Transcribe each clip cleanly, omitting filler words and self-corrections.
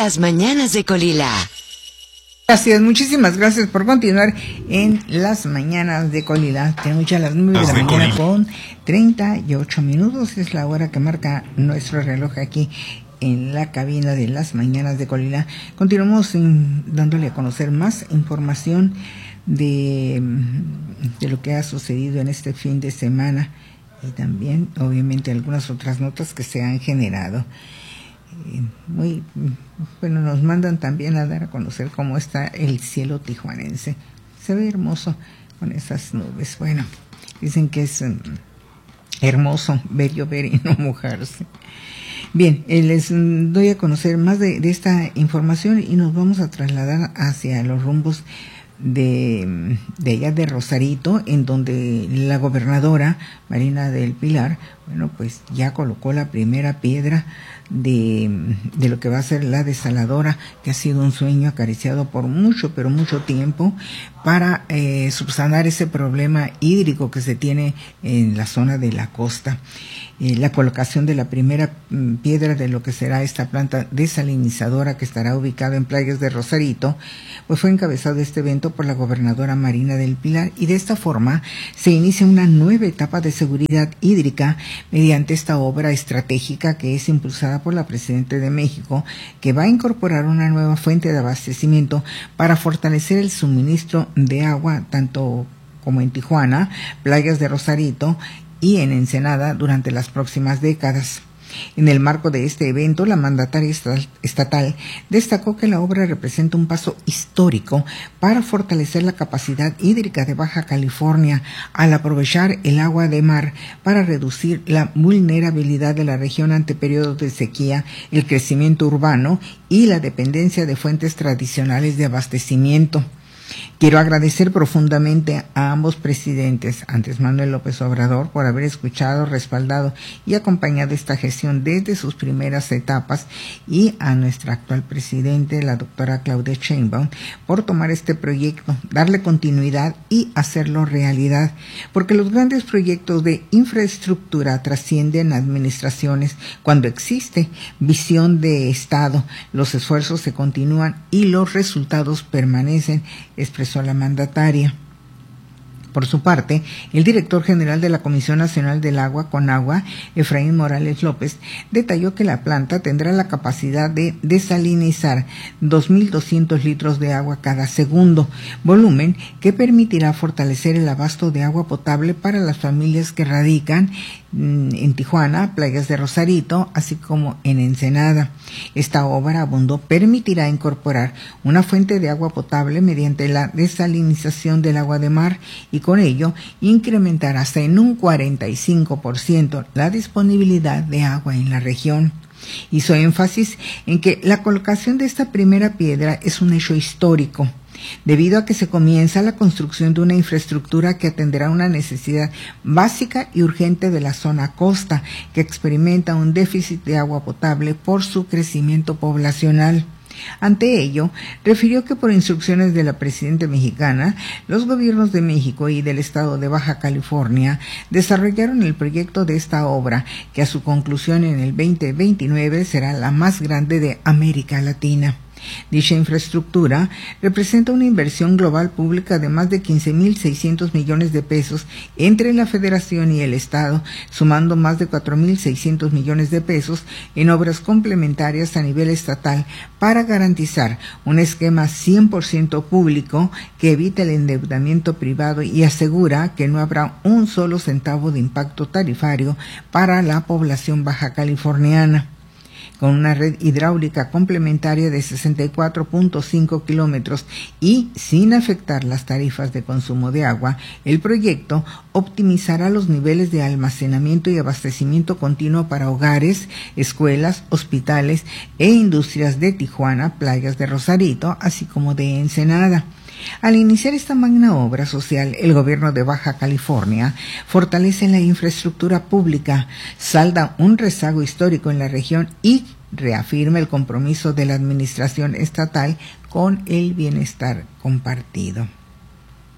Las mañanas de Colila. Gracias, muchísimas gracias por continuar en Las mañanas de Colila. Tenemos ya las 9 de la mañana con 38 minutos. Es la hora que marca nuestro reloj aquí en la cabina de Las mañanas de Colila. Continuamos dándole a conocer más información de lo que ha sucedido en este fin de semana y también, obviamente, algunas otras notas que se han generado. Muy bueno, nos mandan también a dar a conocer cómo está el cielo tijuanense. Se ve hermoso con esas nubes. Bueno, dicen que es hermoso ver llover y no mojarse. Bien, les doy a conocer más de esta información y nos vamos a trasladar hacia los rumbos de allá de Rosarito, en donde la gobernadora Marina del Pilar, bueno, pues ya colocó la primera piedra de lo que va a ser la desaladora, que ha sido un sueño acariciado por mucho, pero mucho tiempo, para subsanar ese problema hídrico que se tiene en la zona de la costa. La colocación de la primera piedra de lo que será esta planta desalinizadora que estará ubicada en Playas de Rosarito, pues fue encabezado este evento por la gobernadora Marina del Pilar, y de esta forma se inicia una nueva etapa de seguridad hídrica mediante esta obra estratégica que es impulsada por la Presidenta de México, que va a incorporar una nueva fuente de abastecimiento para fortalecer el suministro de agua tanto como en Tijuana, Playas de Rosarito y en Ensenada durante las próximas décadas. En el marco de este evento, la mandataria estatal destacó que la obra representa un paso histórico para fortalecer la capacidad hídrica de Baja California al aprovechar el agua de mar para reducir la vulnerabilidad de la región ante periodos de sequía, el crecimiento urbano y la dependencia de fuentes tradicionales de abastecimiento. Quiero agradecer profundamente a ambos presidentes, Andrés Manuel López Obrador, por haber escuchado, respaldado y acompañado esta gestión desde sus primeras etapas, y a nuestra actual presidente, la doctora Claudia Sheinbaum, por tomar este proyecto, darle continuidad y hacerlo realidad, porque los grandes proyectos de infraestructura trascienden administraciones. Cuando existe visión de Estado, los esfuerzos se continúan y los resultados permanecen, expresó la mandataria. Por su parte, el director general de la Comisión Nacional del Agua, Conagua, Efraín Morales López, detalló que la planta tendrá la capacidad de desalinizar 2.200 litros de agua cada segundo, volumen que permitirá fortalecer el abasto de agua potable para las familias que radican en Tijuana, Playas de Rosarito, así como en Ensenada. Esta obra, abundó, permitirá incorporar una fuente de agua potable mediante la desalinización del agua de mar y con ello incrementar hasta en un 45% la disponibilidad de agua en la región. Hizo énfasis en que la colocación de esta primera piedra es un hecho histórico, debido a que se comienza la construcción de una infraestructura que atenderá una necesidad básica y urgente de la zona costa, que experimenta un déficit de agua potable por su crecimiento poblacional. Ante ello, refirió que por instrucciones de la presidenta mexicana, los gobiernos de México y del estado de Baja California desarrollaron el proyecto de esta obra, que a su conclusión en el 2029 será la más grande de América Latina. Dicha infraestructura representa una inversión global pública de más de 15.600 millones de pesos entre la Federación y el Estado, sumando más de 4.600 millones de pesos en obras complementarias a nivel estatal para garantizar un esquema 100% público que evite el endeudamiento privado y asegura que no habrá un solo centavo de impacto tarifario para la población baja californiana. Con una red hidráulica complementaria de 64.5 kilómetros y sin afectar las tarifas de consumo de agua, el proyecto optimizará los niveles de almacenamiento y abastecimiento continuo para hogares, escuelas, hospitales e industrias de Tijuana, Playas de Rosarito, así como de Ensenada. Al iniciar esta magna obra social, el gobierno de Baja California fortalece la infraestructura pública, salda un rezago histórico en la región y reafirma el compromiso de la administración estatal con el bienestar compartido.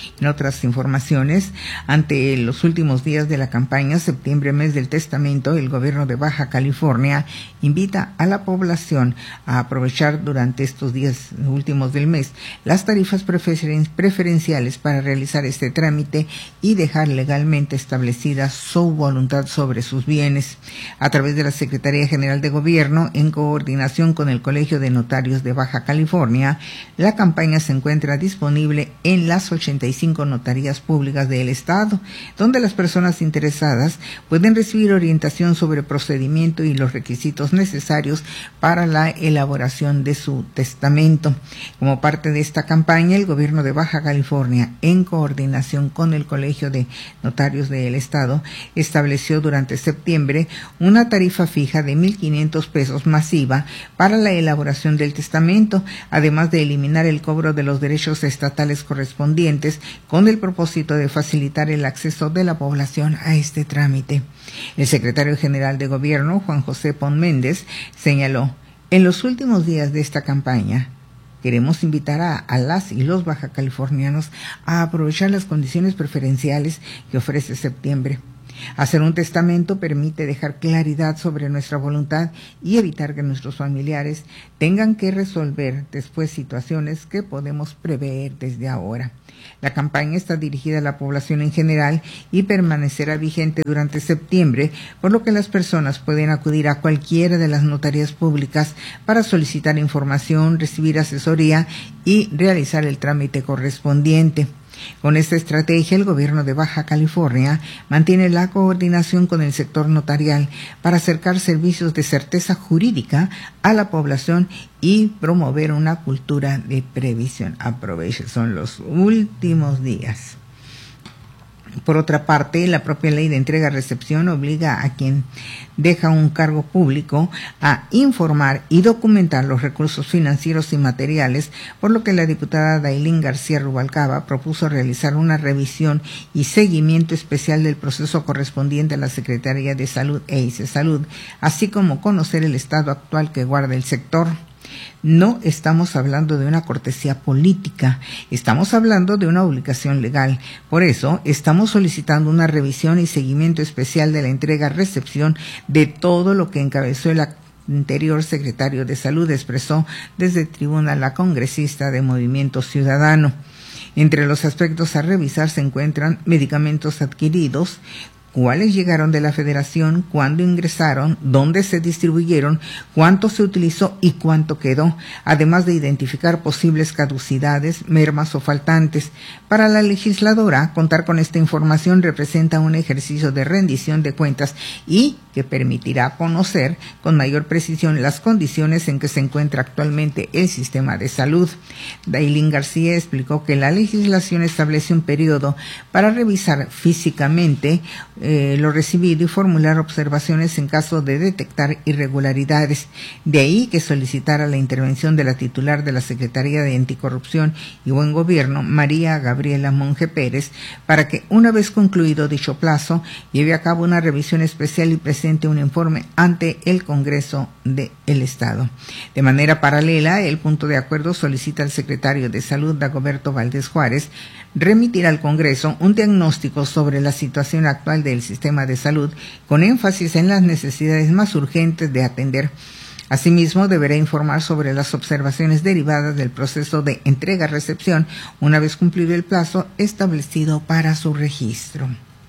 En otras informaciones, ante los últimos días de la campaña Septiembre, mes del testamento, el gobierno de Baja California invita a la población a aprovechar durante estos días últimos del mes las tarifas preferenciales para realizar este trámite y dejar legalmente establecida su voluntad sobre sus bienes. A través de la Secretaría General de Gobierno, en coordinación con el Colegio de Notarios de Baja California, la campaña se encuentra disponible en las 85 notarías públicas del estado, donde las personas interesadas pueden recibir orientación sobre procedimiento y los requisitos necesarios para la elaboración de su testamento. Como parte de esta campaña, el gobierno de Baja California, en coordinación con el Colegio de Notarios del estado, estableció durante septiembre una tarifa fija de 1,500 pesos masiva para la elaboración del testamento, además de eliminar el cobro de los derechos estatales correspondientes con el propósito de facilitar el acceso de la población a este trámite. El secretario general de Gobierno, Juan José Pon Méndez, señaló: en los últimos días de esta campaña, queremos invitar a las y los bajacalifornianos a aprovechar las condiciones preferenciales que ofrece septiembre. Hacer un testamento permite dejar claridad sobre nuestra voluntad y evitar que nuestros familiares tengan que resolver después situaciones que podemos prever desde ahora. La campaña está dirigida a la población en general y permanecerá vigente durante septiembre, por lo que las personas pueden acudir a cualquiera de las notarías públicas para solicitar información, recibir asesoría y realizar el trámite correspondiente. Con esta estrategia, el gobierno de Baja California mantiene la coordinación con el sector notarial para acercar servicios de certeza jurídica a la población y promover una cultura de previsión. Aproveche, son los últimos días. Por otra parte, la propia ley de entrega-recepción obliga a quien deja un cargo público a informar y documentar los recursos financieros y materiales, por lo que la diputada Dailín García Rubalcaba propuso realizar una revisión y seguimiento especial del proceso correspondiente a la Secretaría de Salud e ICE Salud, así como conocer el estado actual que guarda el sector. No estamos hablando de una cortesía política, estamos hablando de una obligación legal. Por eso, estamos solicitando una revisión y seguimiento especial de la entrega-recepción de todo lo que encabezó el anterior secretario de Salud, expresó desde tribuna la congresista de Movimiento Ciudadano. Entre los aspectos a revisar se encuentran medicamentos adquiridos, cuáles llegaron de la Federación, cuándo ingresaron, dónde se distribuyeron, cuánto se utilizó y cuánto quedó, además de identificar posibles caducidades, mermas o faltantes. Para la legisladora, contar con esta información representa un ejercicio de rendición de cuentas y que permitirá conocer con mayor precisión las condiciones en que se encuentra actualmente el sistema de salud. Dailín García explicó que la legislación establece un periodo para revisar físicamente lo recibido y formular observaciones en caso de detectar irregularidades. De ahí que solicitara la intervención de la titular de la Secretaría de Anticorrupción y Buen Gobierno, María Gabriela Monge Pérez, para que, una vez concluido dicho plazo, lleve a cabo una revisión especial y presente un informe ante el Congreso del Estado. De manera paralela, el punto de acuerdo solicita al secretario de Salud, Dagoberto Valdés Juárez, remitir al Congreso un diagnóstico sobre la situación actual del sistema de salud, con énfasis en las necesidades más urgentes de atender. Asimismo, deberá informar sobre las observaciones derivadas del proceso de entrega-recepción una vez cumplido el plazo establecido para su registro.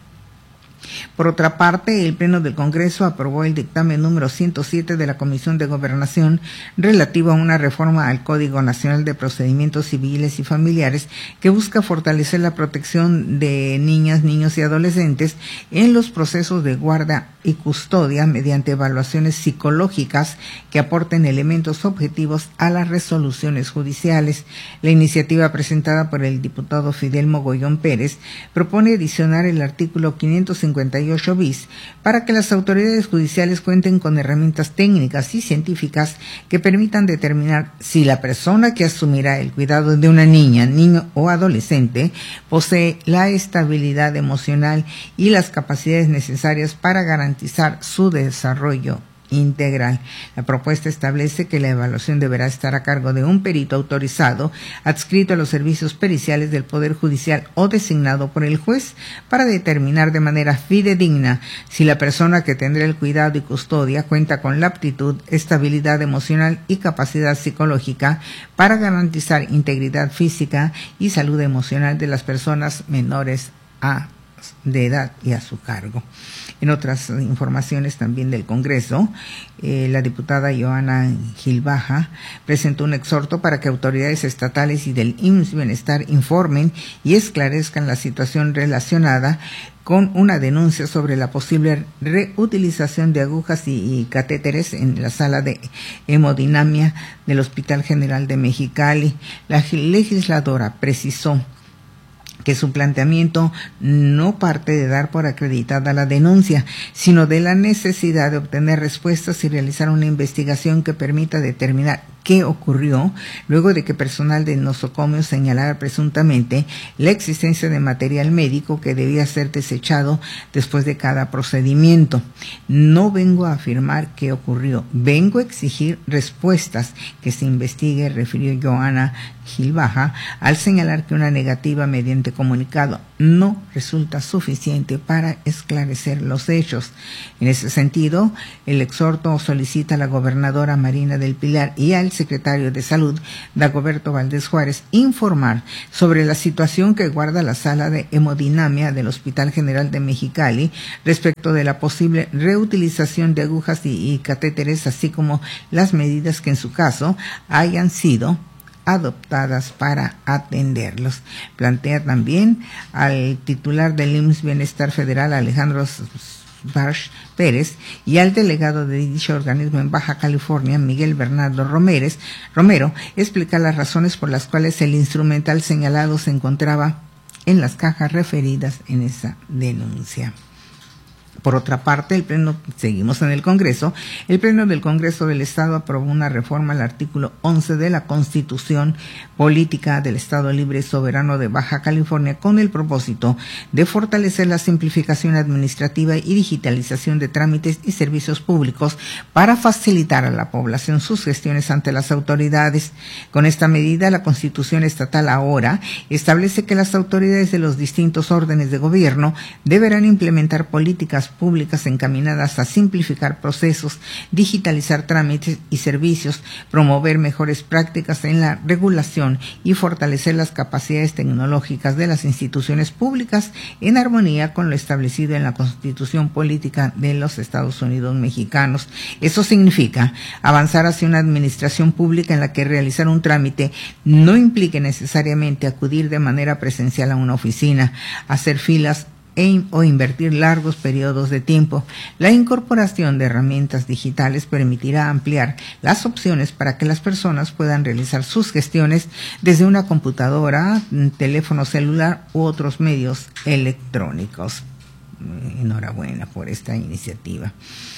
Por otra parte, el Pleno del Congreso aprobó el dictamen número 107 de la Comisión de Gobernación relativo a una reforma al Código Nacional de Procedimientos Civiles y Familiares que busca fortalecer la protección de niñas, niños y adolescentes en los procesos de guarda y custodia mediante evaluaciones psicológicas que aporten elementos objetivos a las resoluciones judiciales. La iniciativa presentada por el diputado Fidel Mogollón Pérez propone adicionar el artículo 558 bis para que las autoridades judiciales cuenten con herramientas técnicas y científicas que permitan determinar si la persona que asumirá el cuidado de una niña, niño o adolescente posee la estabilidad emocional y las capacidades necesarias para garantizar su desarrollo integral. La propuesta establece que la evaluación deberá estar a cargo de un perito autorizado, adscrito a los servicios periciales del Poder Judicial o designado por el juez, para determinar de manera fidedigna si la persona que tendrá el cuidado y custodia cuenta con la aptitud, estabilidad emocional y capacidad psicológica para garantizar integridad física y salud emocional de las personas menores de edad y a su cargo. En otras informaciones también del Congreso, la diputada Johanna Gil Baja presentó un exhorto para que autoridades estatales y del IMSS Bienestar informen y esclarezcan la situación relacionada con una denuncia sobre la posible reutilización de agujas y catéteres en la sala de hemodinamia del Hospital General de Mexicali. La legisladora precisó que su planteamiento no parte de dar por acreditada la denuncia, sino de la necesidad de obtener respuestas y realizar una investigación que permita determinar qué ocurrió luego de que personal de nosocomio señalara presuntamente la existencia de material médico que debía ser desechado después de cada procedimiento. No vengo a afirmar qué ocurrió, vengo a exigir respuestas, que se investigue, refirió Johanna Gil Baja, al señalar que una negativa mediante comunicado no resulta suficiente para esclarecer los hechos. En ese sentido, el exhorto solicita a la gobernadora Marina del Pilar y al secretario de Salud, Dagoberto Valdés Juárez, informar sobre la situación que guarda la sala de hemodinamia del Hospital General de Mexicali respecto de la posible reutilización de agujas y catéteres, así como las medidas que en su caso hayan sido adoptadas para atenderlos. Plantea también al titular del IMSS Bienestar Federal, Alejandro Barsh Pérez, y al delegado de dicho organismo en Baja California, Miguel Bernardo Romero, explicar las razones por las cuales el instrumental señalado se encontraba en las cajas referidas en esa denuncia. Por otra parte, seguimos en el Congreso, el Pleno del Congreso del Estado aprobó una reforma al artículo 11 de la Constitución Política del Estado Libre y Soberano de Baja California con el propósito de fortalecer la simplificación administrativa y digitalización de trámites y servicios públicos para facilitar a la población sus gestiones ante las autoridades. Con esta medida, la Constitución estatal ahora establece que las autoridades de los distintos órdenes de gobierno deberán implementar políticas públicas encaminadas a simplificar procesos, digitalizar trámites y servicios, promover mejores prácticas en la regulación y fortalecer las capacidades tecnológicas de las instituciones públicas en armonía con lo establecido en la Constitución Política de los Estados Unidos Mexicanos. Eso significa avanzar hacia una administración pública en la que realizar un trámite no implique necesariamente acudir de manera presencial a una oficina, hacer filas o invertir largos periodos de tiempo. La incorporación de herramientas digitales permitirá ampliar las opciones para que las personas puedan realizar sus gestiones desde una computadora, teléfono celular u otros medios electrónicos. Enhorabuena por esta iniciativa.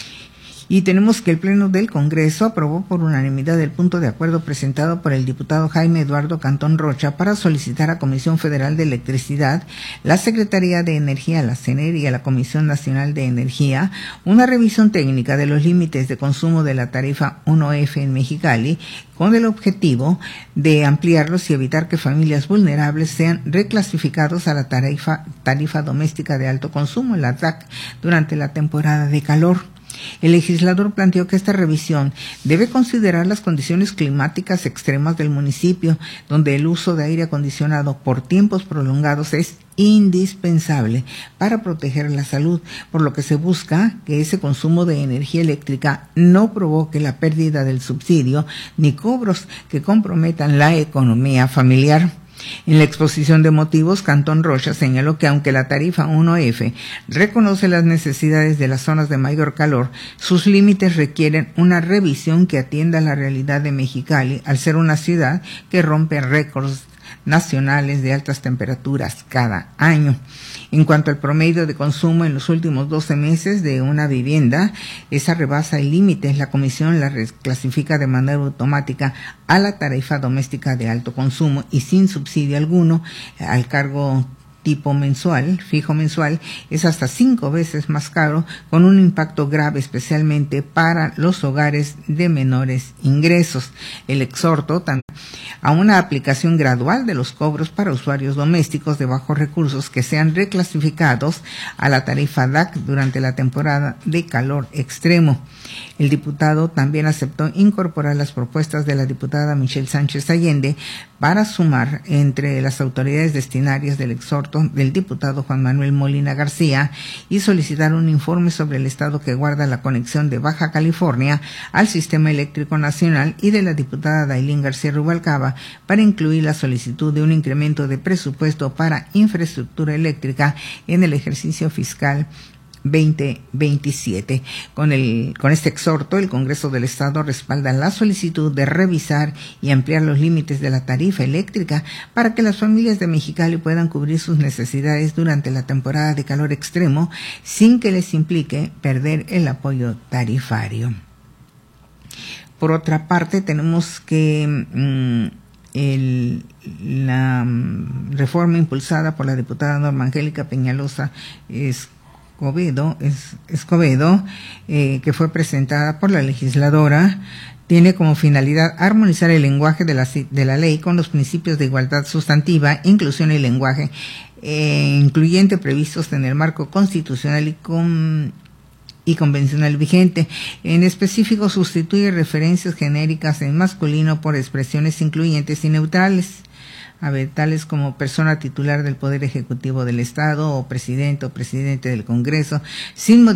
Y tenemos que el Pleno del Congreso aprobó por unanimidad el punto de acuerdo presentado por el diputado Jaime Eduardo Cantón Rocha para solicitar a Comisión Federal de Electricidad, la Secretaría de Energía, la CENER y a la Comisión Nacional de Energía una revisión técnica de los límites de consumo de la tarifa 1F en Mexicali, con el objetivo de ampliarlos y evitar que familias vulnerables sean reclasificados a la tarifa doméstica de alto consumo, la TAC, durante la temporada de calor. El legislador planteó que esta revisión debe considerar las condiciones climáticas extremas del municipio, donde el uso de aire acondicionado por tiempos prolongados es indispensable para proteger la salud, por lo que se busca que ese consumo de energía eléctrica no provoque la pérdida del subsidio ni cobros que comprometan la economía familiar. En la exposición de motivos, Cantón Rocha señaló que aunque la tarifa 1F reconoce las necesidades de las zonas de mayor calor, sus límites requieren una revisión que atienda a la realidad de Mexicali, al ser una ciudad que rompe récords nacionales de altas temperaturas cada año. En cuanto al promedio de consumo en los últimos 12 meses de una vivienda, esa rebasa el límite. La comisión la reclasifica de manera automática a la tarifa doméstica de alto consumo y sin subsidio alguno al cargo tipo mensual, fijo mensual, es hasta 5 veces más caro, con un impacto grave especialmente para los hogares de menores ingresos. El exhorto también a una aplicación gradual de los cobros para usuarios domésticos de bajos recursos que sean reclasificados a la tarifa DAC durante la temporada de calor extremo. El diputado también aceptó incorporar las propuestas de la diputada Michelle Sánchez Allende para sumar entre las autoridades destinarias del exhorto del diputado Juan Manuel Molina García y solicitar un informe sobre el estado que guarda la conexión de Baja California al Sistema Eléctrico Nacional y de la diputada Dailín García Rubalcaba para incluir la solicitud de un incremento de presupuesto para infraestructura eléctrica en el ejercicio fiscal 2027. Con este exhorto, el Congreso del Estado respalda la solicitud de revisar y ampliar los límites de la tarifa eléctrica para que las familias de Mexicali puedan cubrir sus necesidades durante la temporada de calor extremo sin que les implique perder el apoyo tarifario. Por otra parte, tenemos que la reforma impulsada por la diputada Norma Angélica Peñalosa Escobedo, que fue presentada por la legisladora, tiene como finalidad armonizar el lenguaje de la ley con los principios de igualdad sustantiva, inclusión y lenguaje incluyente previstos en el marco constitucional y convencional vigente. En específico, sustituye referencias genéricas en masculino por expresiones incluyentes y neutrales, tales como persona titular del Poder Ejecutivo del Estado o presidente del Congreso, sin